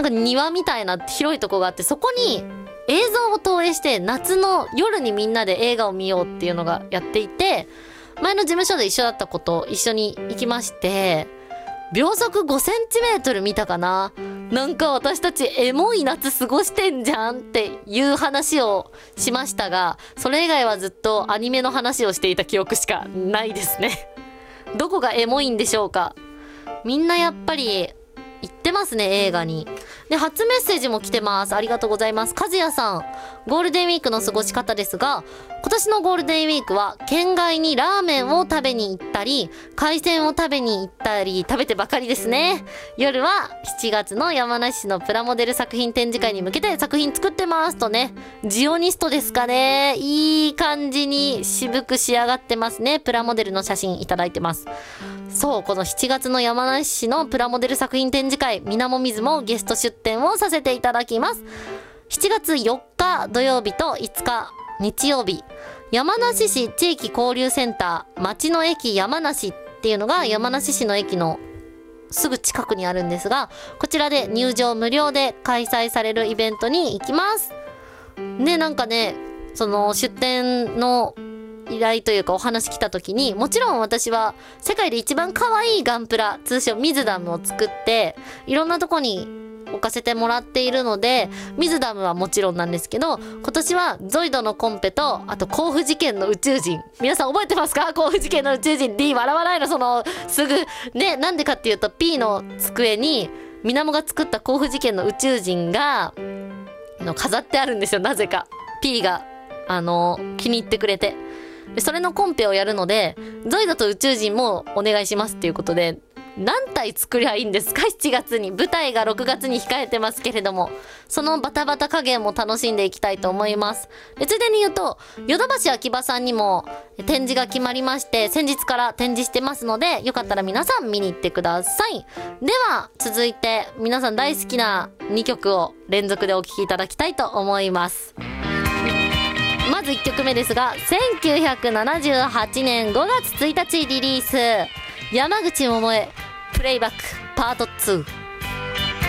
なんか庭みたいな広いとこがあって、そこに映像を投影して夏の夜にみんなで映画を見ようっていうのがやっていて、前の事務所で一緒だった子と一緒に行きまして、秒速5センチメートル見たかな。なんか私たちエモい夏過ごしてんじゃんっていう話をしましたが、それ以外はずっとアニメの話をしていた記憶しかないですね。どこがエモいんでしょうか。みんなやっぱり行ってますね、映画に。で、初メッセージも来てます。ありがとうございます。和也さん、ゴールデンウィークの過ごし方ですが、今年のゴールデンウィークは県外にラーメンを食べに行ったり、海鮮を食べに行ったり、食べてばかりですね。夜は7月の山梨市のプラモデル作品展示会に向けて作品作ってますとね。ジオニストですかね。いい感じに渋く仕上がってますね。プラモデルの写真いただいてます。そう、この7月の山梨市のプラモデル作品展示会、みなもみずもゲスト出展をさせていただきます。7月4日土曜日と5日日曜日、山梨市地域交流センター町の駅山梨っていうのが山梨市の駅のすぐ近くにあるんですが、こちらで入場無料で開催されるイベントに行きます。ね、なんかね、その出展の依頼というかお話来た時に、もちろん私は世界で一番可愛いガンプラ、通称ミズダムを作っていろんなとこに置かせてもらっているので、ミズダムはもちろんなんですけど、今年はゾイドのコンペと、あと甲府事件の宇宙人、皆さん覚えてますか？甲府事件の宇宙人 D 笑わないの、そのすぐね、なんでかっていうと P の机にみなもが作った甲府事件の宇宙人が飾ってあるんですよ。なぜか P が気に入ってくれて、でそれのコンペをやるので、ゾイドと宇宙人もお願いしますっていうことで、何体作りゃいいんですか？ 7 月に。舞台が6月に控えてますけれども、そのバタバタ加減も楽しんでいきたいと思います。で、ついでに言うと、ヨドバシ秋葉さんにも展示が決まりまして、先日から展示してますので、よかったら皆さん見に行ってください。では、続いて皆さん大好きな2曲を連続でお聴きいただきたいと思います。まず1曲目ですが、1978年5月1日リリース、山口百恵プレイバックパート2。